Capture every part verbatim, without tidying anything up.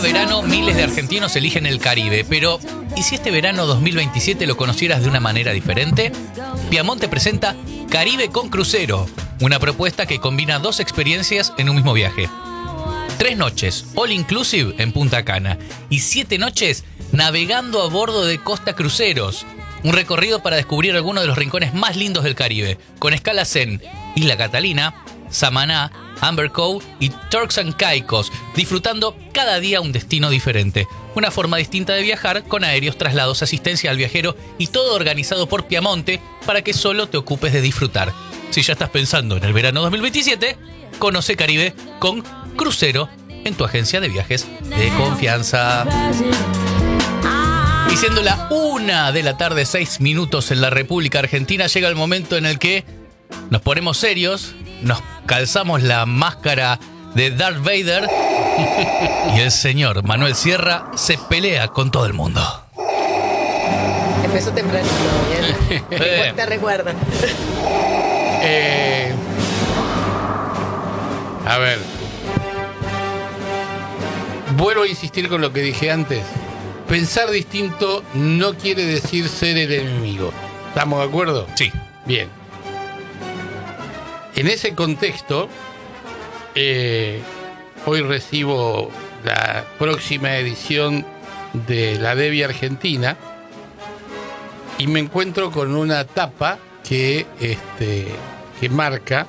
verano miles de argentinos eligen el Caribe, pero ¿y si este verano dos mil veintisiete lo conocieras de una manera diferente? Piamonte presenta Caribe con Crucero, una propuesta que combina dos experiencias en un mismo viaje. Tres noches, all inclusive en Punta Cana, y siete noches navegando a bordo de Costa Cruceros. Un recorrido para descubrir algunos de los rincones más lindos del Caribe, con escalas en Isla Catalina, Samaná, Amber Cove y Turks and Caicos, disfrutando cada día un destino diferente. Una forma distinta de viajar, con aéreos, traslados, asistencia al viajero y todo organizado por Piamonte para que solo te ocupes de disfrutar. Si ya estás pensando en el verano dos mil veintisiete, conoce Caribe con Crucero en tu agencia de viajes de confianza. Y siendo la una de la tarde, seis minutos en la República Argentina, llega el momento en el que nos ponemos serios, nos calzamos la máscara de Darth Vader y el señor Manuel Sierra se pelea con todo el mundo. Empezó tempranito, bien. Eh. Te recuerda. Eh, a ver. Vuelvo a insistir con lo que dije antes. Pensar distinto no quiere decir ser el enemigo. ¿Estamos de acuerdo? Sí. Bien. En ese contexto, eh, hoy recibo la próxima edición de la Debbie Argentina y me encuentro con una tapa que, este, que marca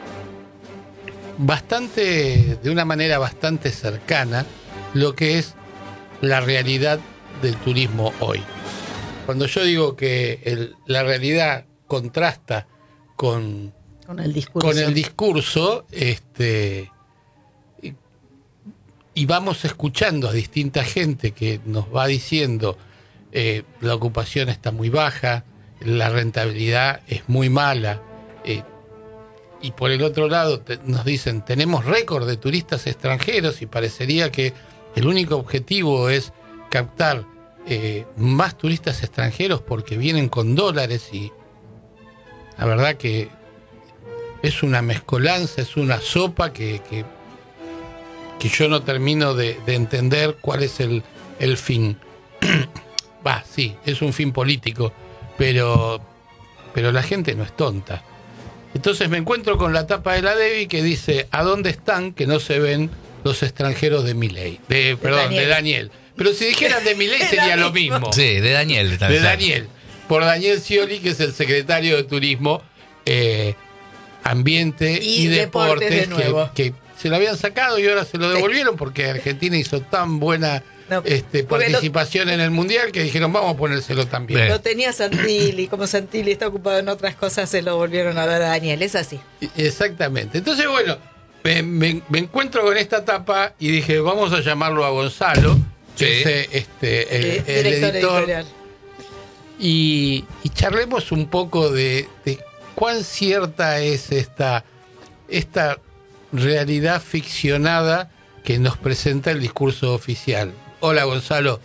bastante, de una manera bastante cercana, lo que es la realidad del turismo hoy. Cuando yo digo que el, la realidad contrasta con Con el discurso. Con el discurso, este, y, y vamos escuchando a distinta gente que nos va diciendo eh, la ocupación está muy baja, la rentabilidad es muy mala, eh, y por el otro lado te, nos dicen tenemos récord de turistas extranjeros y parecería que el único objetivo es captar eh, más turistas extranjeros porque vienen con dólares, y la verdad que es una mezcolanza, es una sopa que, que, que yo no termino de, de entender cuál es el, el fin. Va, sí, es un fin político, pero, pero la gente no es tonta. Entonces me encuentro con la tapa de la Debbie que dice ¿a dónde están que no se ven los extranjeros de Milei? De, perdón, Daniel. de Daniel. Pero si dijeran de Milei sería lo mismo. Sí, de Daniel. De vez. Daniel. Por Daniel Scioli, que es el secretario de Turismo, eh, Ambiente y, y Deportes, Deportes de nuevo. Que, que se lo habían sacado y ahora se lo devolvieron porque Argentina hizo tan buena no, este, participación lo, en el Mundial que dijeron vamos a ponérselo también. Lo tenía Santilli, como Santilli está ocupado en otras cosas, se lo volvieron a dar a Daniel, es así. Exactamente. Entonces, bueno, me, me, me encuentro con esta tapa y dije, vamos a llamarlo a Gonzalo, sí. que es este, el, eh, el editor, editorial. Y, y charlemos un poco de, de cuán cierta es esta, esta realidad ficcionada que nos presenta el discurso oficial. Hola, Gonzalo.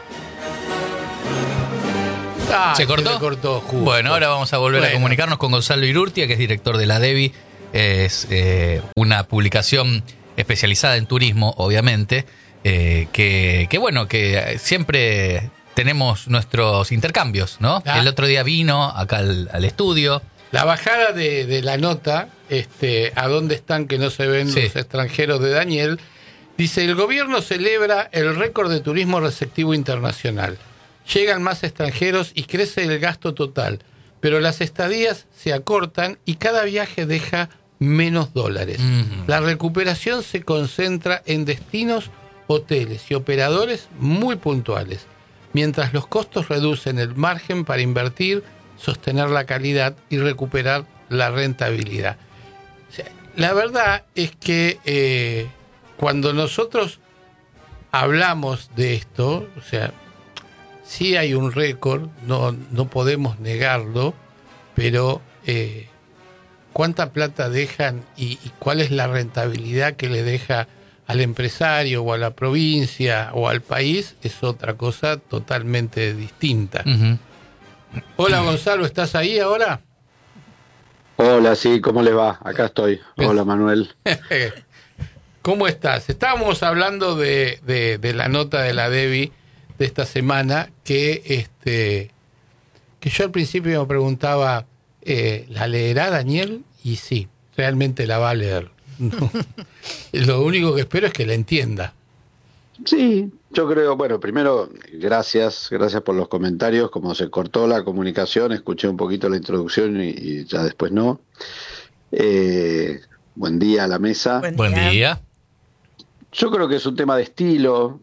Ah, ¿Se cortó? Se cortó justo. Bueno, ahora vamos a volver bueno. a comunicarnos con Gonzalo Irurtia, que es director de la Debbie. Es eh, una publicación especializada en turismo, obviamente, eh, que, que bueno, que siempre tenemos nuestros intercambios, ¿no? Ah. El otro día vino acá al, al estudio. La bajada de, de la nota, este, ¿a dónde están que no se ven sí. los extranjeros de Daniel? Dice, el gobierno celebra el récord de turismo receptivo internacional. Llegan más extranjeros y crece el gasto total, pero las estadías se acortan y cada viaje deja menos dólares. Uh-huh. La recuperación se concentra en destinos, hoteles y operadores muy puntuales, mientras los costos reducen el margen para invertir, sostener la calidad y recuperar la rentabilidad. O sea, la verdad es que eh, cuando nosotros hablamos de esto, o sea, sí hay un récord, no, no podemos negarlo, pero eh, ¿cuánta plata dejan y, y cuál es la rentabilidad que le deja al empresario o a la provincia o al país? Es otra cosa totalmente distinta. Uh-huh. Hola, Gonzalo, ¿estás ahí ahora? Hola, sí, ¿cómo les va? Acá estoy. Hola, Manuel. ¿Cómo estás? Estábamos hablando de, de, de la nota de la Debbie de esta semana, que este que yo al principio me preguntaba, eh, ¿la leerá Daniel? Y sí, realmente la va a leer. No. Lo único que espero es que la entienda. Sí, yo creo, bueno, primero, gracias, gracias por los comentarios. Como se cortó la comunicación, escuché un poquito la introducción y, y ya después no. Eh, buen día a la mesa. Buen Buen día. día. Yo creo que es un tema de estilo.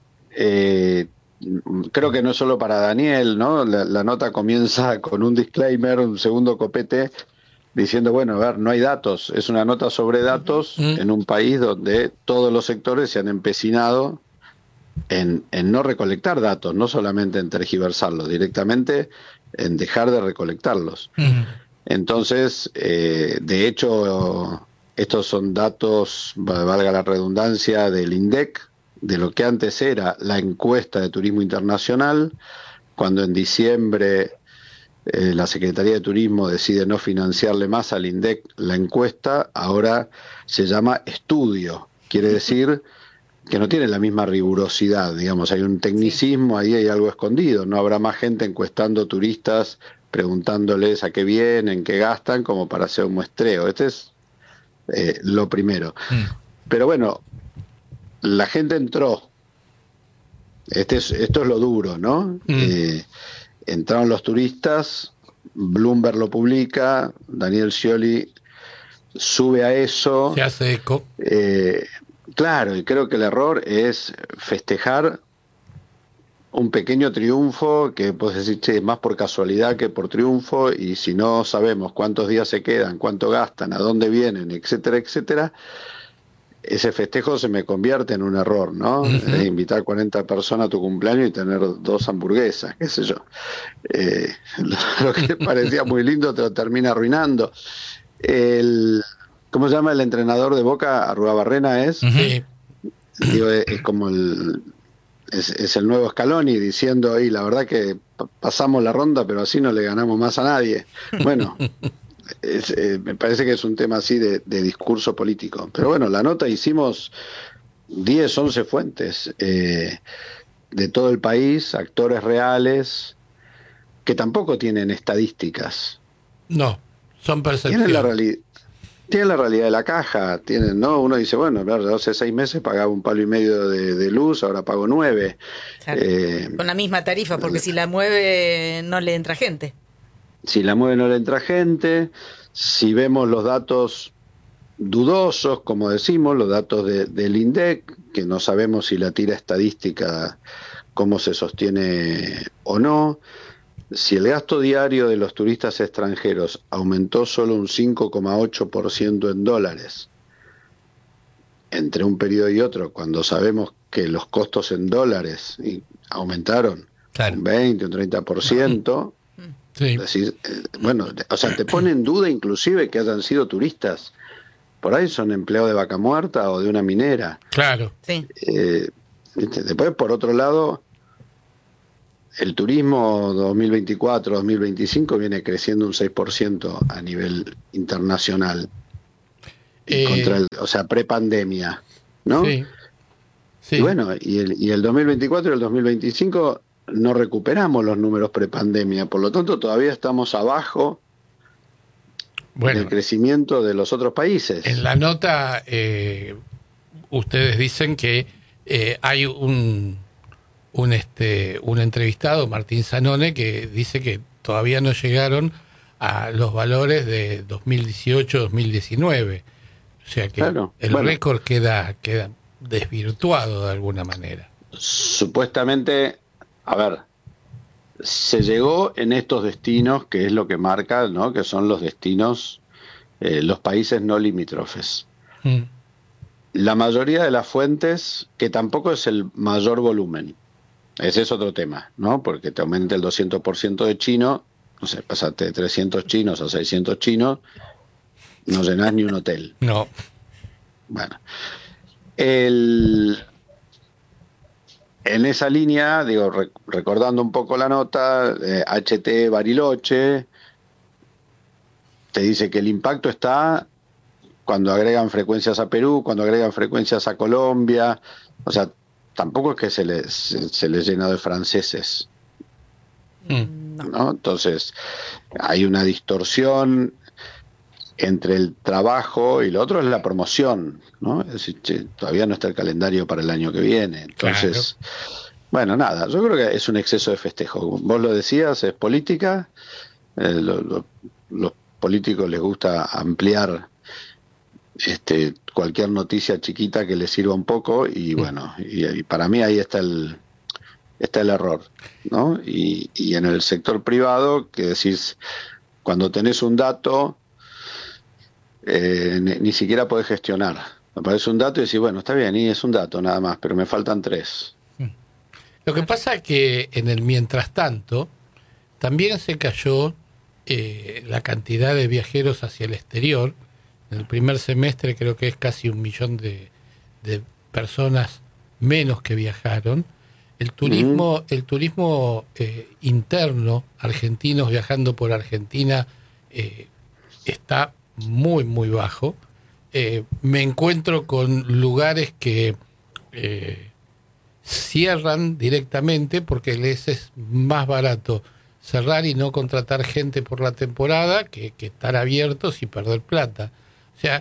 Eh, creo que no es solo para Daniel, ¿no? La, la nota comienza con un disclaimer, un segundo copete, diciendo, bueno, a ver, no hay datos. Es una nota sobre datos Uh-huh. en un país donde todos los sectores se han empecinado en, en no recolectar datos, no solamente en tergiversarlos, directamente en dejar de recolectarlos. Mm. Entonces, eh, de hecho, estos son datos, valga la redundancia, del INDEC, de lo que antes era la encuesta de turismo internacional, cuando en diciembre eh, la Secretaría de Turismo decide no financiarle más al INDEC la encuesta, ahora se llama estudio, quiere decir que no tiene la misma rigurosidad, digamos, hay un tecnicismo, ahí hay algo escondido, no habrá más gente encuestando turistas, preguntándoles a qué vienen, qué gastan, como para hacer un muestreo. Este es eh, lo primero. Mm. Pero bueno, la gente entró. Este es, esto es lo duro, ¿no? Mm. Eh, entraron los turistas, Bloomberg lo publica, Daniel Scioli sube a eso. Se hace eco. Eh, claro, y creo que el error es festejar un pequeño triunfo que puedes decir, che, es más por casualidad que por triunfo, y si no sabemos cuántos días se quedan, cuánto gastan, a dónde vienen, etcétera, etcétera, ese festejo se me convierte en un error, ¿no? Uh-huh. Eh, invitar cuarenta personas a tu cumpleaños y tener dos hamburguesas, qué sé yo. Eh, lo, lo que parecía muy lindo te lo termina arruinando. El, ¿cómo se llama el entrenador de Boca? Arruabarrena es. Ujú. Sí. Digo, es, es como el es, es el nuevo Scaloni diciendo, y la verdad que pa- pasamos la ronda, pero así no le ganamos más a nadie. Bueno, es, eh, me parece que es un tema así de, de discurso político. Pero bueno, la nota hicimos diez, once fuentes eh, de todo el país, actores reales, que tampoco tienen estadísticas. No, son percepciones. Tienen la realidad. Tienen la realidad de la caja, tienen, ¿no? Uno dice, bueno, claro, hace seis meses pagaba un palo y medio de, de luz, ahora pago nueve. Claro. Eh, Con la misma tarifa, porque si la mueve no le entra gente. si la mueve no le entra gente, si vemos los datos dudosos, como decimos, los datos de, del INDEC, que no sabemos si la tira estadística, cómo se sostiene o no. Si el gasto diario de los turistas extranjeros aumentó solo un cinco coma ocho por ciento en dólares entre un periodo y otro, cuando sabemos que los costos en dólares y- aumentaron Claro. un veinte, un treinta por ciento, Sí. decir, eh, bueno, o sea, te pone en duda inclusive que hayan sido turistas. Por ahí son empleados de vaca muerta o de una minera. Claro. Sí. Eh, ¿viste? Después, por otro lado, el turismo dos mil veinticuatro dos mil veinticinco viene creciendo un seis por ciento a nivel internacional. Eh, Contra el, o sea, prepandemia, ¿no? Sí. Sí. Y bueno, y el, y el dos mil veinticuatro y el dos mil veinticinco no recuperamos los números prepandemia, por lo tanto todavía estamos abajo Bueno, del crecimiento de los otros países. en la nota eh, ustedes dicen que eh, hay un un este un entrevistado, Martín Zanone, que dice que todavía no llegaron a los valores de dos mil dieciocho dos mil diecinueve. O sea que Claro, el bueno. récord queda queda desvirtuado de alguna manera. Supuestamente, a ver, se llegó en estos destinos, que es lo que marca, ¿no? Que son los destinos, eh, los países no limítrofes. Mm. La mayoría de las fuentes, que tampoco es el mayor volumen, ese es otro tema, ¿no? Porque te aumenta el doscientos por ciento de chino, no sé, pasaste de trescientos chinos a seiscientos chinos, no llenás ni un hotel. No. Bueno, el, en esa línea, digo, rec- recordando un poco la nota, eh, H T Bariloche te dice que el impacto está cuando agregan frecuencias a Perú, cuando agregan frecuencias a Colombia, o sea, tampoco es que se les, se, se les llena de franceses, Mm, no. ¿no? Entonces, hay una distorsión entre el trabajo y lo otro es la promoción, ¿no? Es decir, che, todavía no está el calendario para el año que viene, entonces, claro. Bueno, nada, yo creo que es un exceso de festejo. Vos lo decías, es política, eh, lo, lo, los políticos les gusta ampliar este cualquier noticia chiquita que les sirva un poco y bueno, y, y para mí ahí está el está el error, ¿no? Y, y en el sector privado, que decís, cuando tenés un dato, eh, ni, ni siquiera podés gestionar. Aparece un dato y decís, bueno, está bien, y es un dato nada más, pero me faltan tres. Lo que pasa es que en el mientras tanto, también se cayó eh, la cantidad de viajeros hacia el exterior. En el primer semestre creo que es casi un millón de, de personas menos que viajaron. El turismo, el turismo eh, interno, argentinos viajando por Argentina, eh, está muy, muy bajo. Eh, me encuentro con lugares que eh, cierran directamente porque les es más barato cerrar y no contratar gente por la temporada que, que estar abiertos y perder plata. O sea,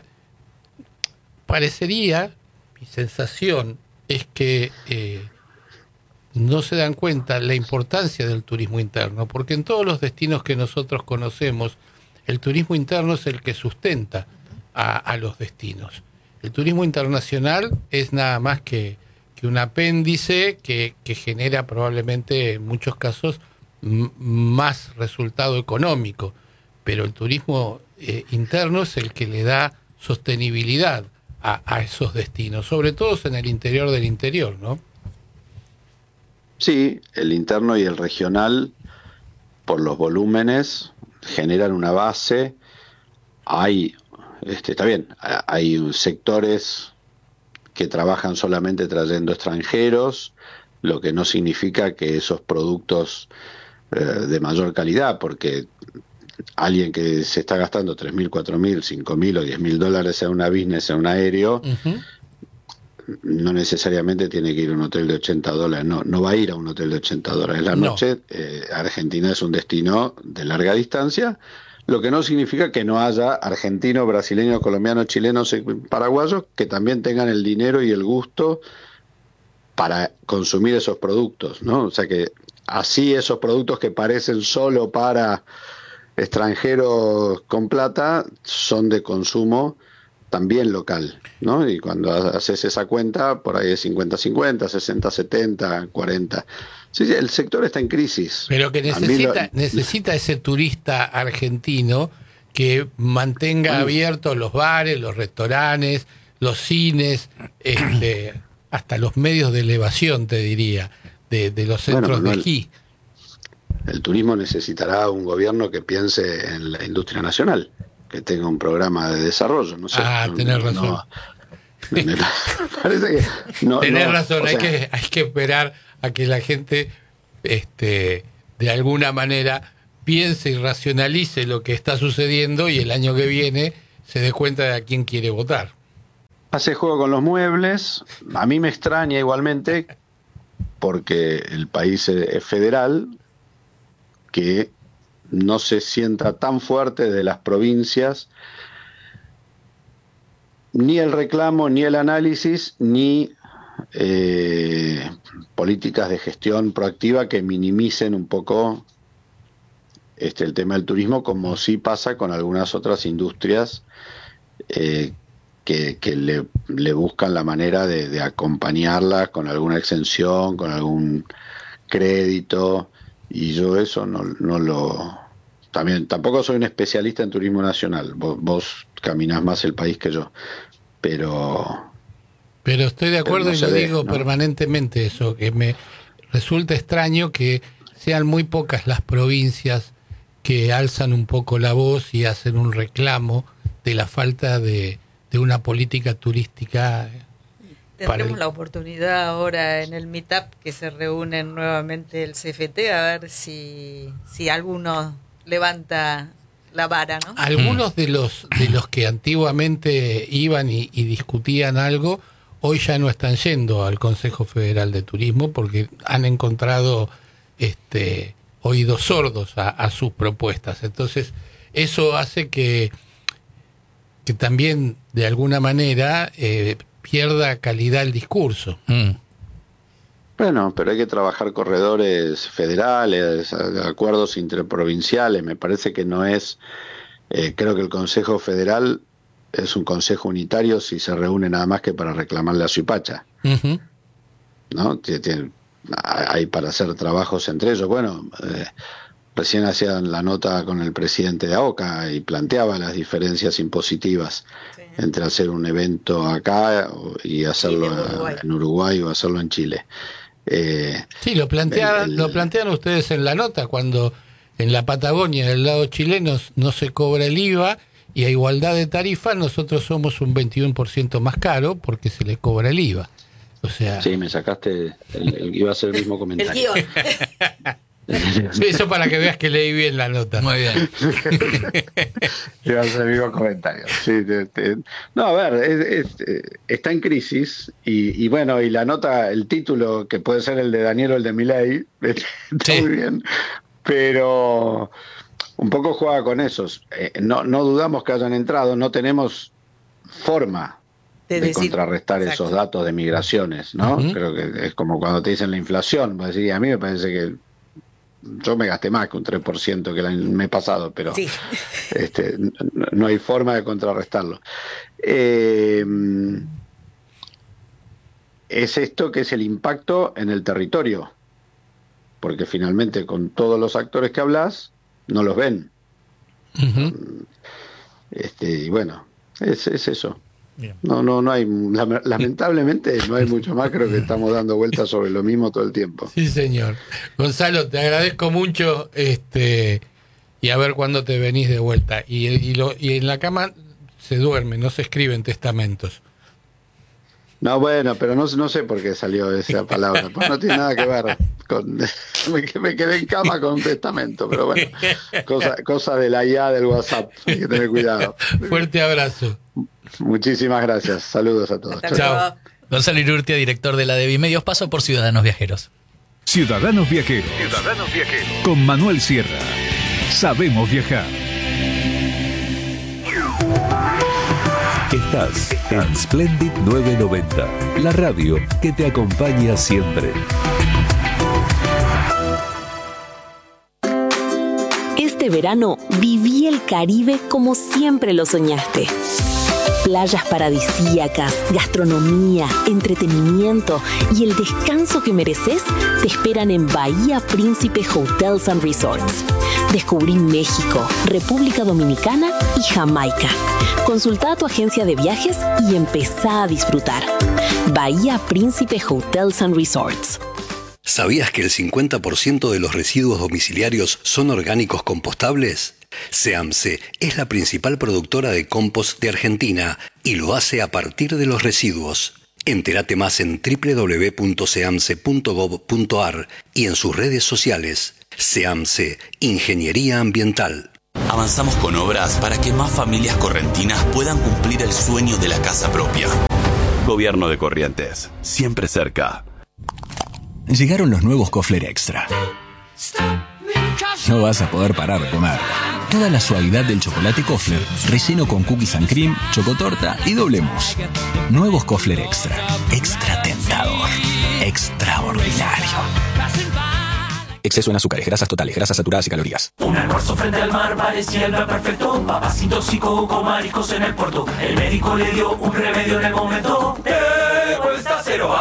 parecería, mi sensación es que eh, no se dan cuenta la importancia del turismo interno, porque en todos los destinos que nosotros conocemos, el turismo interno es el que sustenta a, a los destinos. El turismo internacional es nada más que, que un apéndice que, que genera probablemente en muchos casos m- más resultado económico, pero el turismo eh, interno es el que le da sostenibilidad a, a esos destinos, sobre todo en el interior del interior, ¿no? Sí, el interno y el regional, por los volúmenes, generan una base. Hay, este, está bien, hay sectores que trabajan solamente trayendo extranjeros, lo que no significa que esos productos eh, de mayor calidad, porque alguien que se está gastando tres mil, cuatro mil, cinco mil o diez mil dólares en una business, en un aéreo, uh-huh. no necesariamente tiene que ir a un hotel de ochenta dólares, no, no va a ir a un hotel de ochenta dólares la no. noche. eh, Argentina es un destino de larga distancia, lo que no significa que no haya argentinos, brasileños, colombianos, chilenos y paraguayos que también tengan el dinero y el gusto para consumir esos productos, ¿no? O sea que así esos productos que parecen solo para extranjeros con plata son de consumo también local, ¿no? Y cuando haces esa cuenta, por ahí es cincuenta cincuenta, sesenta setenta, cuarenta. Sí, el sector está en crisis. Pero que necesita, lo... necesita ese turista argentino que mantenga bueno. abiertos los bares, los restaurantes, los cines, este, hasta los medios de elevación, te diría, de, de los centros bueno, de esquí. El, el turismo necesitará un gobierno que piense en la industria nacional, que tenga un programa de desarrollo, no sé. Ah, no, tenés no, razón. No, me parece que no, tenés no, razón, hay sea, que hay que esperar a que la gente este de alguna manera piense y racionalice lo que está sucediendo y el año que viene se dé cuenta de a quién quiere votar. Hace juego con los muebles, a mí me extraña igualmente porque el país es federal, que no se sienta tan fuerte de las provincias ni el reclamo, ni el análisis, ni eh, políticas de gestión proactiva que minimicen un poco este el tema del turismo, como sí pasa con algunas otras industrias eh, que, que le, le buscan la manera de, de acompañarla con alguna exención, con algún crédito, y yo eso no, no lo... También, tampoco soy un especialista en turismo nacional, vos, vos caminás más el país que yo, pero... Pero estoy de acuerdo no y lo ve, digo ¿no? permanentemente eso, que me resulta extraño que sean muy pocas las provincias que alzan un poco la voz y hacen un reclamo de la falta de, de una política turística. Tendremos el... la oportunidad ahora en el Meetup que se reúnen nuevamente el C F T a ver si, si alguno levanta la vara, ¿no? Algunos de los de los que antiguamente iban y, y discutían algo, hoy ya no están yendo al Consejo Federal de Turismo porque han encontrado este oídos sordos a, a sus propuestas. Entonces, eso hace que, que también, de alguna manera, eh, pierda calidad el discurso. Mm. Bueno, pero hay que trabajar corredores federales, acuerdos interprovinciales. Me parece que no es, eh, creo que el Consejo Federal es un consejo unitario si se reúne nada más que para reclamarle a Suipacha. Uh-huh. ¿No? Tiene, hay para hacer trabajos entre ellos. Bueno, eh, recién hacían la nota con el presidente de A O C A y planteaba las diferencias impositivas sí. entre hacer un evento acá y hacerlo Chile, Uruguay. en Uruguay o hacerlo en Chile. Eh, sí, lo plantean, el, el, lo plantean ustedes en la nota, cuando en la Patagonia, del lado chileno, no se cobra el I V A y a igualdad de tarifa nosotros somos un veintiuno por ciento más caro porque se le cobra el I V A. O sea... Sí, me sacaste, el, el, iba a ser el mismo comentario. El guión. Eso para que veas que leí bien la nota. Muy bien. Iba a ser el mismo comentario. Sí, te, te, no, a ver, es, es, está en crisis y, y bueno, y la nota, el título, que puede ser el de Daniel o el de Milei, está sí. muy bien, pero un poco juega con esos. Eh, no, no dudamos que hayan entrado, no tenemos forma de, de decir, contrarrestar exacto. esos datos de migraciones, ¿no? Uh-huh. Creo que es como cuando te dicen la inflación, pues, sí, a mí me parece que yo me gasté más que un tres por ciento que el mes pasado, pero sí. este, no, no hay forma de contrarrestarlo. Eh, es esto que es el impacto en el territorio, porque finalmente con todos los actores que hablas, no los ven. Uh-huh. Este, y bueno, es, es eso. Bien. No, no, no hay, lamentablemente no hay mucho más, creo que estamos dando vueltas sobre lo mismo todo el tiempo. Sí, señor. Gonzalo, te agradezco mucho, este, y a ver cuándo te venís de vuelta. Y, y, lo, y en la cama se duerme, no se escriben testamentos. No, bueno, pero no, no sé por qué salió esa palabra, pues no tiene nada que ver con... Me, me quedé en cama con un testamento, pero bueno, cosa, cosa de la I A del WhatsApp, hay que tener cuidado. Fuerte abrazo. Muchísimas gracias, saludos a todos. Chao. Chao. Gonzalo Irurtia, director de la D E V I Medios, paso por Ciudadanos Viajeros. Ciudadanos Viajeros. Ciudadanos Viajeros. Con Manuel Sierra. Sabemos viajar. Estás en Splendid novecientos noventa, la radio que te acompaña siempre. Este verano viví el Caribe como siempre lo soñaste. Playas paradisíacas, gastronomía, entretenimiento y el descanso que mereces te esperan en Bahía Príncipe Hotels and Resorts. Descubrí México, República Dominicana y Jamaica. Consulta a tu agencia de viajes y empezá a disfrutar. Bahía Príncipe Hotels and Resorts. ¿Sabías que el cincuenta por ciento de los residuos domiciliarios son orgánicos compostables? SEAMSE es la principal productora de compost de Argentina y lo hace a partir de los residuos. Entérate más en doble u doble u doble u punto seamse punto gob punto ar y en sus redes sociales. SEAMSE, Ingeniería Ambiental. Avanzamos con obras para que más familias correntinas puedan cumplir el sueño de la casa propia. Gobierno de Corrientes, siempre cerca. Llegaron los nuevos Kofler Extra. No vas a poder parar de comer. Toda la suavidad del chocolate Kofler, relleno con cookies and cream, chocotorta y doble mousse. Nuevos Kofler Extra. Extra tentador. Extraordinario. Exceso en azúcares, grasas totales, grasas saturadas y calorías. Un almuerzo frente al mar parecía el plan perfecto. Papas sin tóxico con mariscos en el puerto. El médico le dio un remedio en el momento. ¡Eh! Cuesta cero.